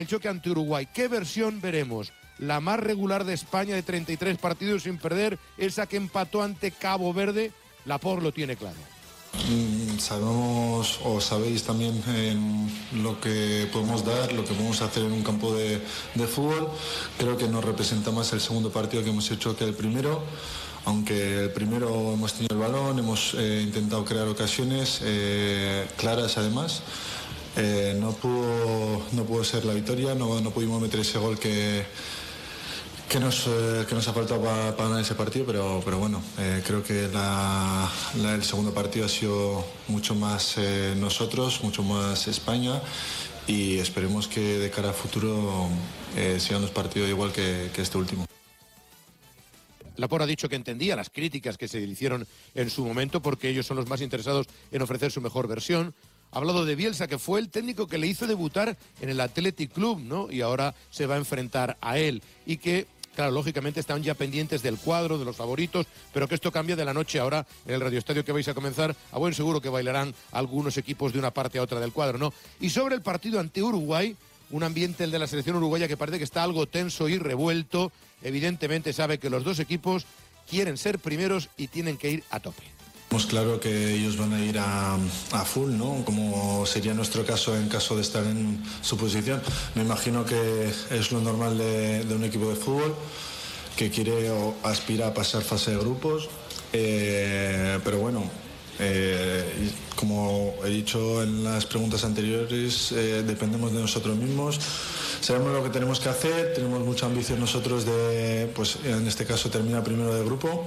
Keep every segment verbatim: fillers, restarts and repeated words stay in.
El choque ante Uruguay. ¿Qué versión veremos? ¿La más regular de España de treinta y tres partidos sin perder? ¿Esa que empató ante Cabo Verde? Laporte lo tiene claro. Mm, sabemos o sabéis también eh, lo que podemos dar, lo que podemos hacer en un campo de, de fútbol. Creo que nos representa más el segundo partido que hemos hecho que el primero. Aunque el primero hemos tenido el balón, hemos eh, intentado crear ocasiones eh, claras además. Eh, no pudo no pudo ser la victoria, no, no pudimos meter ese gol que, que, nos, eh, que nos ha faltado para pa ganar ese partido, pero, pero bueno, eh, creo que la, la, el segundo partido ha sido mucho más eh, nosotros, mucho más España, y esperemos que de cara a futuro eh, sigan los partidos igual que, que este último. Laporte ha dicho que entendía las críticas que se le hicieron en su momento porque ellos son los más interesados en ofrecer su mejor versión. Ha hablado de Bielsa, que fue el técnico que le hizo debutar en el Athletic Club, ¿no? Y ahora se va a enfrentar a él. Y que, claro, lógicamente están ya pendientes del cuadro, de los favoritos, pero que esto cambia de la noche a ahora en el radioestadio que vais a comenzar. A buen seguro que bailarán algunos equipos de una parte a otra del cuadro, ¿no? Y sobre el partido ante Uruguay, un ambiente, el de la selección uruguaya, que parece que está algo tenso y revuelto. Evidentemente sabe que los dos equipos quieren ser primeros y tienen que ir a tope. Tenemos claro que ellos van a ir a, a full, ¿no? Como sería nuestro caso en caso de estar en su posición. Me imagino que es lo normal de, de un equipo de fútbol que quiere o aspira a pasar fase de grupos, eh, pero bueno, eh, como he dicho en las preguntas anteriores, eh, dependemos de nosotros mismos. Sabemos lo que tenemos que hacer, tenemos mucha ambición nosotros de, pues en este caso, terminar primero de grupo.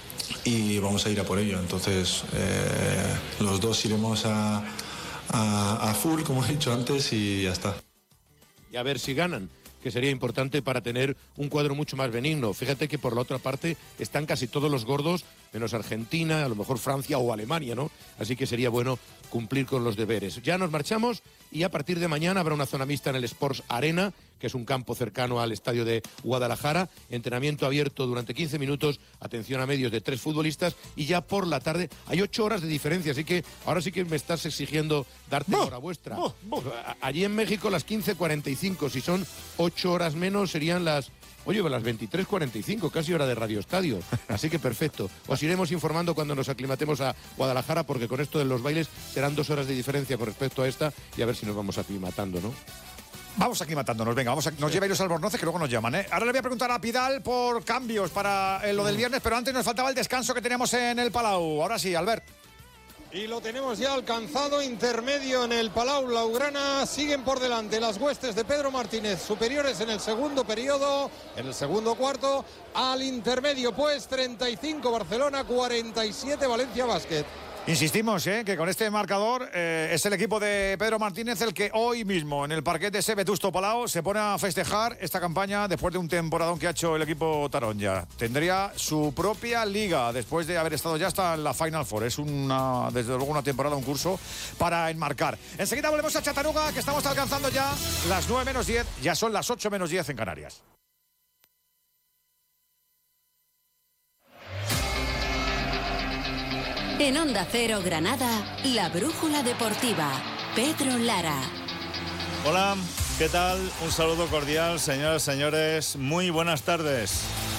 Y vamos a ir a por ello. Entonces eh, los dos iremos a, a, a full, como he dicho antes, y ya está. Y a ver si ganan, que sería importante para tener un cuadro mucho más benigno. Fíjate que por la otra parte están casi todos los gordos, menos Argentina, a lo mejor Francia o Alemania, ¿no? Así que sería bueno cumplir con los deberes. Ya nos marchamos y a partir de mañana habrá una zona mixta en el Sports Arena, que es un campo cercano al estadio de Guadalajara. Entrenamiento abierto durante quince minutos, atención a medios de tres futbolistas, y ya por la tarde hay ocho horas de diferencia, así que ahora sí que me estás exigiendo darte hora vuestra. Bo, bo. Allí en México las quince cuarenta y cinco, si son ocho horas menos serían las... Oye, las veintitrés cuarenta y cinco, casi hora de Radio Estadio. Así que perfecto. Os iremos informando cuando nos aclimatemos a Guadalajara, porque con esto de los bailes serán dos horas de diferencia con respecto a esta, y a ver si nos vamos aclimatando, ¿no? Vamos aclimatándonos, venga, vamos a, nos sí. lleva Iros Albornoz, que luego nos llaman, ¿eh? Ahora le voy a preguntar a Pidal por cambios para eh, lo del viernes, pero antes nos faltaba el descanso que teníamos en el Palau. Ahora sí, Albert. Y lo tenemos ya alcanzado, intermedio en el Palau Blaugrana. Siguen por delante las huestes de Pedro Martínez, superiores en el segundo periodo, en el segundo cuarto. Al intermedio, pues, treinta y cinco Barcelona, cuarenta y siete Valencia Basket. Insistimos, ¿eh? que con este marcador eh, es el equipo de Pedro Martínez el que hoy mismo en el parquet de ese Vetusto Palau se pone a festejar esta campaña después de un temporadón que ha hecho el equipo Taronja. Tendría su propia liga después de haber estado ya hasta en la Final Four. Es una, desde luego una temporada, un curso para enmarcar. Enseguida volvemos a Chatanuga, que estamos alcanzando ya las nueve menos diez, ya son las ocho menos diez en Canarias. En Onda Cero Granada, la brújula deportiva. Pedro Lara. Hola, ¿qué tal? Un saludo cordial, señoras y señores. Muy buenas tardes.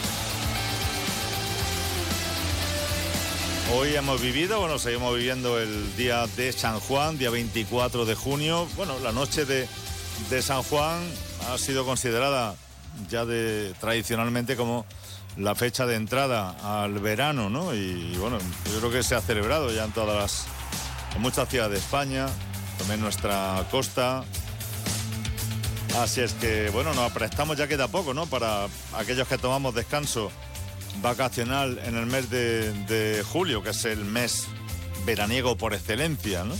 Hoy hemos vivido, bueno, seguimos viviendo el día de San Juan, día veinticuatro de junio. Bueno, la noche de, de San Juan ha sido considerada ya de tradicionalmente como la fecha de entrada al verano, ¿no? Y, y bueno, yo creo que se ha celebrado ya en todas las, en muchas ciudades de España, también en nuestra costa. Así es que, bueno, nos aprestamos, ya queda poco, ¿no? Para aquellos que tomamos descanso vacacional en el mes de, de julio, que es el mes veraniego por excelencia, ¿no?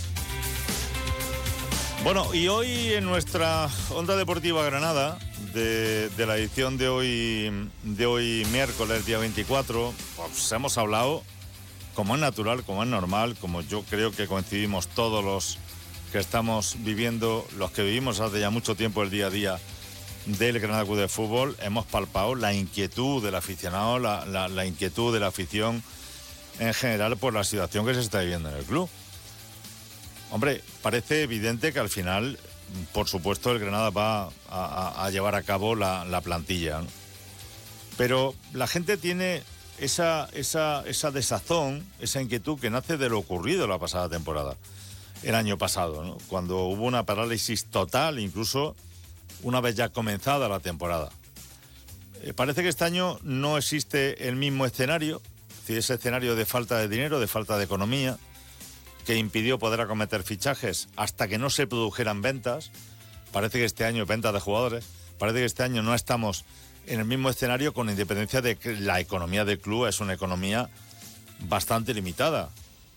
Bueno, y hoy en nuestra Onda Deportiva Granada, de, de la edición de hoy, de hoy miércoles, día veinticuatro, pues hemos hablado, como es natural, como es normal, como yo creo que coincidimos todos los que estamos viviendo, los que vivimos hace ya mucho tiempo el día a día del Granada Club de Fútbol, hemos palpado la inquietud del aficionado, la, la, la inquietud de la afición en general por la situación que se está viviendo en el club. Hombre, parece evidente que al final por supuesto, el Granada va a, a, a llevar a cabo la, la plantilla, ¿no? Pero la gente tiene esa, esa, esa desazón, esa inquietud que nace de lo ocurrido la pasada temporada, el año pasado, ¿no? Cuando hubo una parálisis total, incluso una vez ya comenzada la temporada. Eh, parece que este año no existe el mismo escenario, es decir, ese escenario de falta de dinero, de falta de economía, que impidió poder acometer fichajes hasta que no se produjeran ventas. Parece que este año, ventas de jugadores, parece que este año no estamos en el mismo escenario, con independencia de que la economía del club es una economía bastante limitada.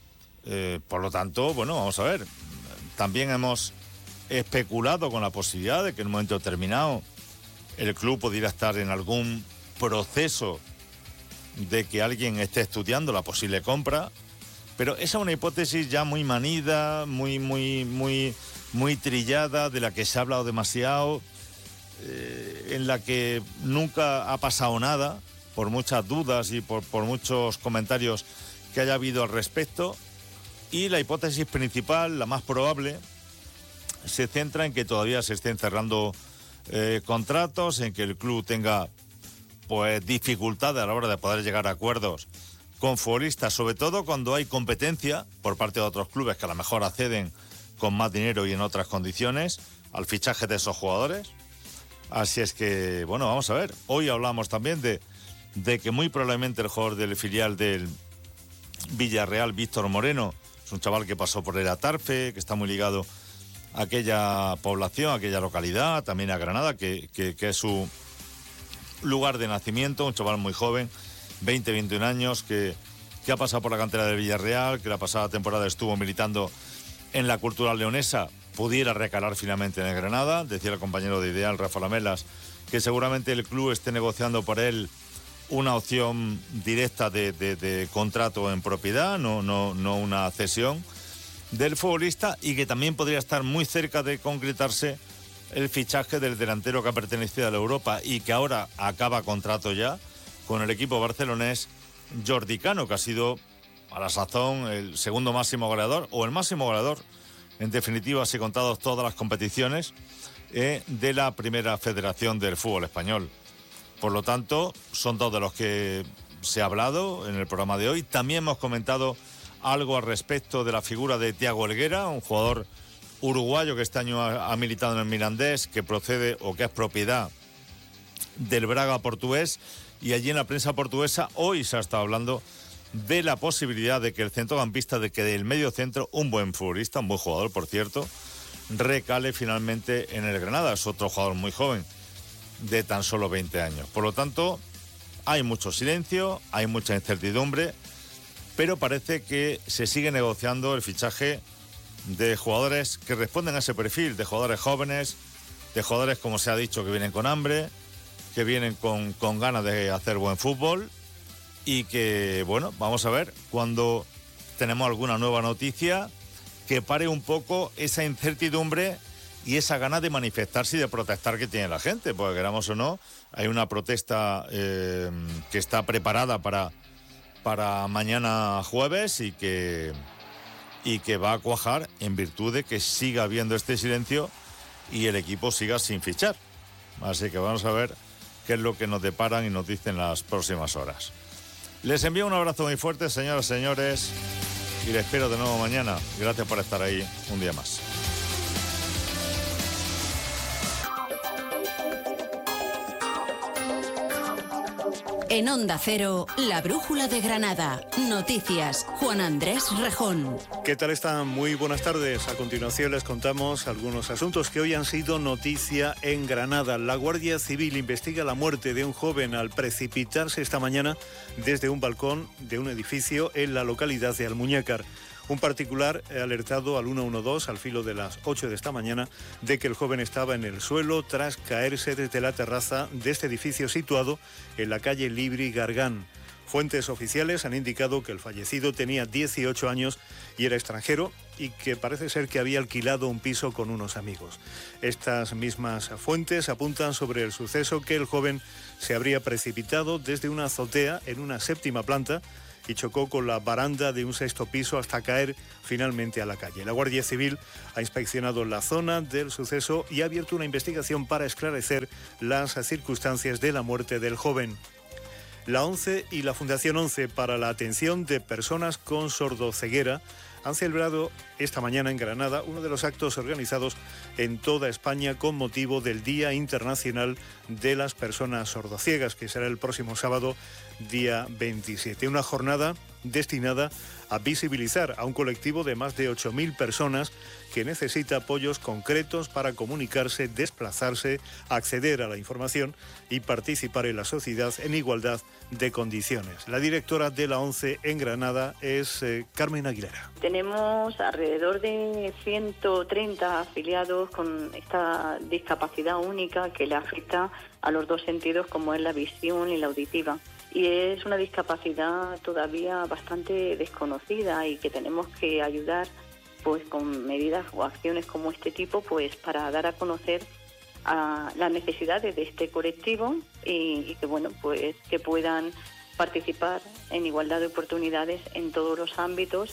Eh, por lo tanto, bueno, vamos a ver, también hemos especulado con la posibilidad de que en un momento determinado el club pudiera estar en algún proceso de que alguien esté estudiando la posible compra, pero esa es una hipótesis ya muy manida, muy, muy, muy, muy trillada, de la que se ha hablado demasiado, eh, en la que nunca ha pasado nada, por muchas dudas y por, por muchos comentarios que haya habido al respecto. Y la hipótesis principal, la más probable, se centra en que todavía se estén cerrando eh, contratos, en que el club tenga pues dificultades a la hora de poder llegar a acuerdos con futbolistas, sobre todo cuando hay competencia por parte de otros clubes que a lo mejor acceden con más dinero y en otras condiciones al fichaje de esos jugadores. Así es que, bueno, vamos a ver. Hoy hablamos también de, de que muy probablemente el jugador del filial del Villarreal, Víctor Moreno, es un chaval que pasó por el Atarfe, que está muy ligado a aquella población, a aquella localidad, también a Granada, que, que, que es su lugar de nacimiento, un chaval muy joven, veinte, veintiún años, que, que ha pasado por la cantera del Villarreal, que la pasada temporada estuvo militando en la Cultural Leonesa, pudiera recalar finalmente en el Granada. Decía el compañero de Ideal, Rafa Lamelas, que seguramente el club esté negociando por él una opción directa de, de, de contrato en propiedad, no, no, no una cesión del futbolista, y que también podría estar muy cerca de concretarse el fichaje del delantero que ha pertenecido a la Europa y que ahora acaba contrato ya con el equipo barcelonés, Jordi Cano, que ha sido a la sazón el segundo máximo goleador, o el máximo goleador, en definitiva, si contados todas las competiciones, eh, de la primera federación del fútbol español. Por lo tanto, son dos de los que se ha hablado en el programa de hoy. También hemos comentado algo al respecto de la figura de Thiago Helguera, un jugador uruguayo que este año ha, ha militado en el Mirandés, que procede o que es propiedad del Braga portugués. Y allí en la prensa portuguesa hoy se ha estado hablando de la posibilidad de que el centrocampista, de que del medio centro, un buen futbolista, un buen jugador, por cierto, recale finalmente en el Granada. Es otro jugador muy joven, de tan solo veinte años. Por lo tanto, hay mucho silencio, hay mucha incertidumbre, pero parece que se sigue negociando el fichaje de jugadores que responden a ese perfil, de jugadores jóvenes, de jugadores, como se ha dicho, que vienen con hambre, que vienen con, con ganas de hacer buen fútbol, y que, bueno, vamos a ver cuando tenemos alguna nueva noticia que pare un poco esa incertidumbre y esa gana de manifestarse y de protestar que tiene la gente, porque queramos o no, hay una protesta eh, que está preparada para, para mañana jueves y que, y que va a cuajar en virtud de que siga habiendo este silencio y el equipo siga sin fichar. Así que vamos a ver qué es lo que nos deparan y nos dicen las próximas horas. Les envío un abrazo muy fuerte, señoras y señores, y les espero de nuevo mañana. Gracias por estar ahí un día más. En Onda Cero, la Brújula de Granada. Noticias, Juan Andrés Rejón. ¿Qué tal están? Muy buenas tardes. A continuación les contamos algunos asuntos que hoy han sido noticia en Granada. La Guardia Civil investiga la muerte de un joven al precipitarse esta mañana desde un balcón de un edificio en la localidad de Almuñécar. Un particular ha alertado al uno uno dos al filo de las ocho de esta mañana de que el joven estaba en el suelo tras caerse desde la terraza de este edificio situado en la calle Libri Gargán. Fuentes oficiales han indicado que el fallecido tenía dieciocho años y era extranjero y que parece ser que había alquilado un piso con unos amigos. Estas mismas fuentes apuntan sobre el suceso que el joven se habría precipitado desde una azotea en una séptima planta y chocó con la baranda de un sexto piso hasta caer finalmente a la calle. La Guardia Civil ha inspeccionado la zona del suceso y ha abierto una investigación para esclarecer las circunstancias de la muerte del joven. La ONCE y la Fundación ONCE para la atención de personas con sordoceguera han celebrado esta mañana en Granada uno de los actos organizados en toda España con motivo del Día Internacional de las Personas Sordociegas, que será el próximo sábado, día veintisiete. Una jornada destinada a visibilizar a un colectivo de más de ocho mil personas que necesita apoyos concretos para comunicarse, desplazarse, acceder a la información y participar en la sociedad en igualdad de condiciones. La directora de la ONCE en Granada es eh, Carmen Aguilera. Tenemos alrededor de ciento treinta afiliados con esta discapacidad única que le afecta a los dos sentidos, como es la visión y la auditiva. Y es una discapacidad todavía bastante desconocida y que tenemos que ayudar pues con medidas o acciones como este tipo, pues para dar a conocer a las necesidades de este colectivo y, y que bueno pues que puedan participar en igualdad de oportunidades en todos los ámbitos.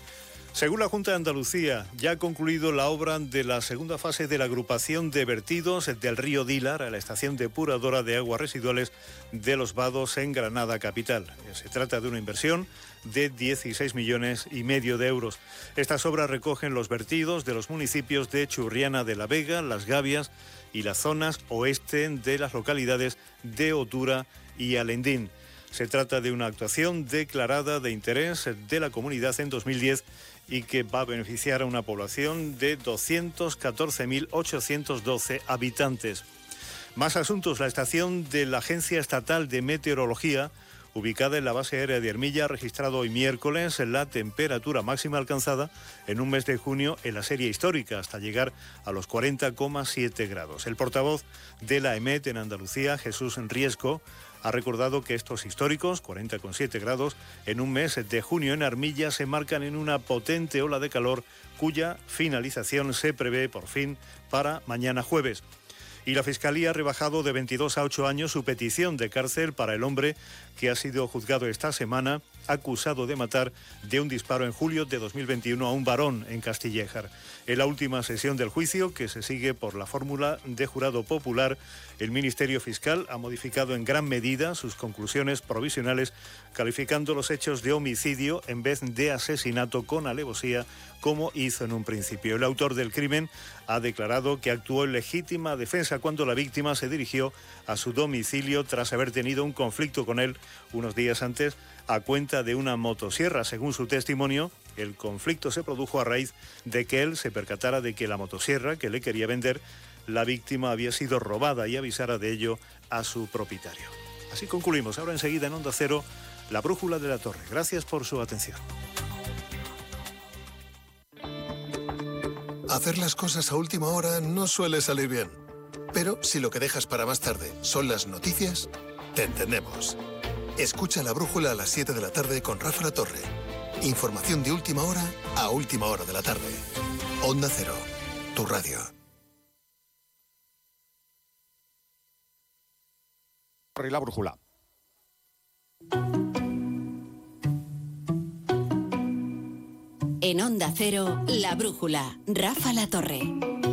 Según la Junta de Andalucía, ya ha concluido la obra de la segunda fase de la agrupación de vertidos del río Dílar a la estación depuradora de aguas residuales de Los Vados en Granada capital. Se trata de una inversión de dieciséis millones y medio de euros. Estas obras recogen los vertidos de los municipios de Churriana de la Vega, Las Gavias y las zonas oeste de las localidades de Otura y Alendín. Se trata de una actuación declarada de interés de la comunidad en dos mil diez y que va a beneficiar a una población de doscientos catorce mil ochocientos doce habitantes. Más asuntos. La estación de la Agencia Estatal de Meteorología, ubicada en la base aérea de Armilla, ha registrado hoy miércoles la temperatura máxima alcanzada en un mes de junio en la serie histórica, hasta llegar a los cuarenta coma siete grados. El portavoz de la EMET en Andalucía, Jesús Riesco, ha recordado que estos históricos, cuarenta coma siete grados, en un mes de junio en Armilla se marcan en una potente ola de calor cuya finalización se prevé por fin para mañana jueves. Y la Fiscalía ha rebajado de veintidós a ocho años su petición de cárcel para el hombre que ha sido juzgado esta semana, acusado de matar de un disparo en julio de dos mil veintiuno a un varón en Castillejar. En la última sesión del juicio, que se sigue por la fórmula de jurado popular, el Ministerio Fiscal ha modificado en gran medida sus conclusiones provisionales, calificando los hechos de homicidio en vez de asesinato con alevosía, como hizo en un principio. El autor del crimen ha declarado que actuó en legítima defensa cuando la víctima se dirigió a su domicilio tras haber tenido un conflicto con él unos días antes a cuenta de una motosierra. Según su testimonio, el conflicto se produjo a raíz de que él se percatara de que la motosierra que le quería vender, la víctima había sido robada y avisara de ello a su propietario. Así concluimos. Ahora enseguida en Onda Cero, la brújula de la torre. Gracias por su atención. Hacer las cosas a última hora no suele salir bien. Pero si lo que dejas para más tarde son las noticias, te entendemos. Escucha la brújula a las siete de la tarde con Rafa La Torre. Información de última hora a última hora de la tarde. Onda Cero, tu radio. La brújula. En Onda Cero, la brújula. Rafa La Torre.